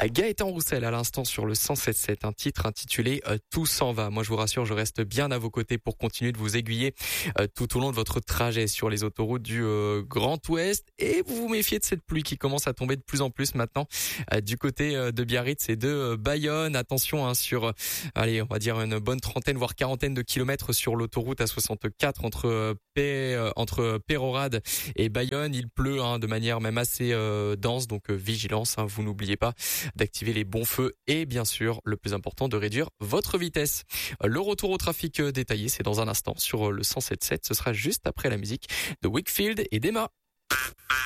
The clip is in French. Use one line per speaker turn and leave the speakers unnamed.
Gaëtan Roussel à l'instant sur le 107.7, un titre intitulé Tout s'en va. Moi je vous rassure, je reste bien à vos côtés pour continuer de vous aiguiller tout au long de votre trajet sur les autoroutes du Grand Ouest. Et vous vous méfiez de cette pluie qui commence à tomber de plus en plus maintenant du côté de Biarritz et de Bayonne. Attention sur, allez, on va dire une bonne trentaine voire quarantaine de kilomètres sur l'autoroute A64 entre Peyrehorade et Bayonne. Il pleut de manière même assez dense, donc vigilance. Vous n'oubliez pas d'activer les bons feux et bien sûr, le plus important, de réduire votre vitesse. Le retour au trafic détaillé, c'est dans un instant sur le 107.7. Ce sera juste après la musique de Wakefield et d'Emma.